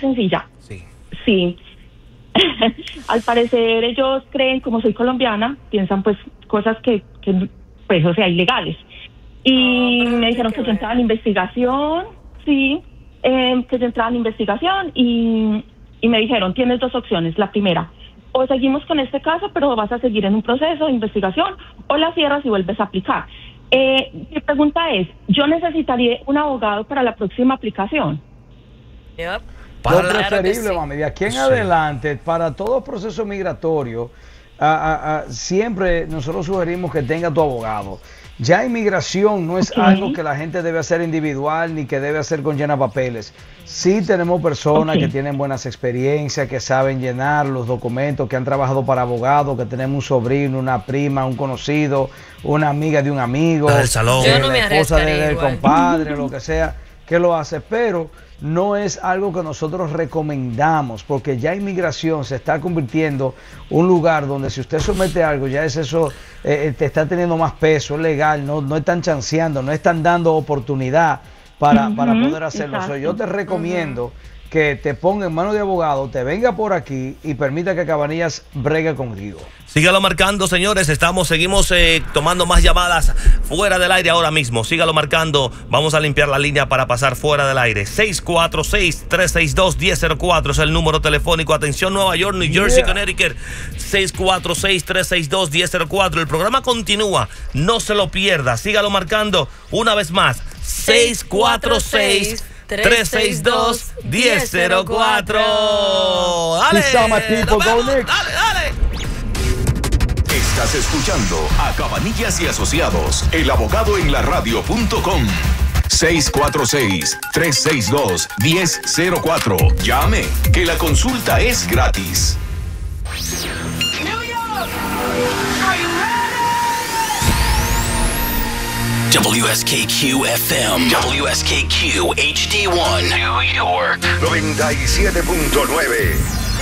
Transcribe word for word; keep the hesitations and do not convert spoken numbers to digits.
sencilla. Sí. Sí. Al parecer ellos creen, como soy colombiana, piensan pues cosas que, que pues, o sea, ilegales. Y Oh, me dijeron que, que yo entraba en investigación, sí, eh, que yo entraba en investigación y, y me dijeron, tienes dos opciones. La primera, o seguimos con este caso, pero vas a seguir en un proceso de investigación, o la cierras y vuelves a aplicar. Eh, mi pregunta es, ¿yo necesitaría un abogado para la próxima aplicación? Yep. Para Lo la- preferible, sí. mami, de aquí en Sí. adelante, para todo proceso migratorio, a- a- a- siempre nosotros sugerimos que tenga tu abogado. Ya inmigración no es Ok. algo que la gente debe hacer individual ni que debe hacer con llena papeles. Sí tenemos personas Ok. que tienen buenas experiencias, que saben llenar los documentos, que han trabajado para abogados, que tenemos un sobrino, una prima, un conocido, una amiga de un amigo, La del salón. eh, Yo no me la esposa de- arriesgaría del igual. compadre, lo que sea, que lo hace, pero no es algo que nosotros recomendamos, porque ya inmigración se está convirtiendo un lugar donde si usted somete algo, ya es eso, eh, te está teniendo más peso, es legal, no, no están chanceando, no están dando oportunidad para, Ujú, para poder hacerlo. exacto. So, yo te recomiendo que te ponga en manos de abogado, te venga por aquí y permita que Cabanillas bregue contigo. Sígalo marcando, señores. Estamos, seguimos eh, tomando más llamadas fuera del aire ahora mismo. Sígalo marcando. Vamos a limpiar la línea para pasar fuera del aire. seis cuatro seis, tres seis dos, uno cero cero cuatro es el número telefónico. Atención, Nueva York, New Jersey, Yeah. Connecticut. seis cuatro seis, tres seis dos, uno cero cero cuatro. El programa continúa. No se lo pierda. Sígalo marcando una vez más. seis cuatro seis, tres seis dos, uno cero cero cuatro. Dale. Peace out, my people. Nos Go vemos. Knicks. Dale, dale. Estás escuchando a Cabanillas y Asociados, el abogado en la radio punto com. seis cuatro seis, tres seis dos, uno cero cero cuatro. Llame, que la consulta es gratis. W S K Q F M, W S K Q H D uno, New York. noventa y siete punto nueve.